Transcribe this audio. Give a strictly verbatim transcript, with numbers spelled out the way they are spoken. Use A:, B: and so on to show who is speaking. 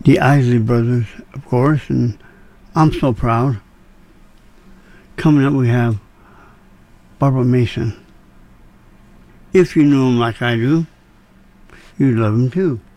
A: the Isley Brothers, of course, and I'm so proud. Coming up, we have Barbara Mason. If you knew him like I do, you'd love him too.